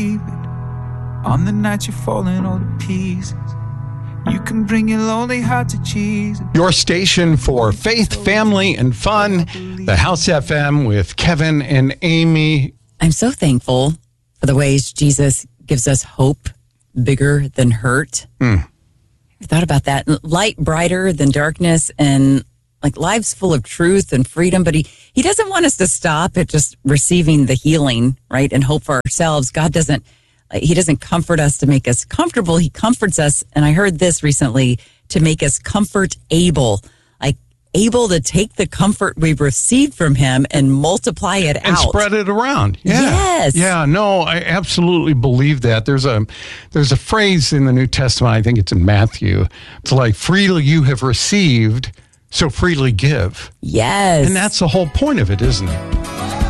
On the night you're falling all to pieces, you can bring your lonely heart to Jesus. Your station for faith, family, and fun, the House FM with Kevin and Amy. I'm so thankful for the ways Jesus gives us hope bigger than hurt. I thought about that. Light brighter than darkness, and like lives full of truth and freedom. But he doesn't want us to stop at just receiving the healing, right? And hope for ourselves. He doesn't comfort us to make us comfortable. He comforts us. And I heard this recently, to make us comfort able, like able to take the comfort we've received from him and multiply it out. And spread it around. Yeah. Yes. Yeah, no, I absolutely believe that. There's a phrase in the New Testament, I think it's in Matthew. It's like, freely you have received, so freely give. Yes. And that's the whole point of it, isn't it?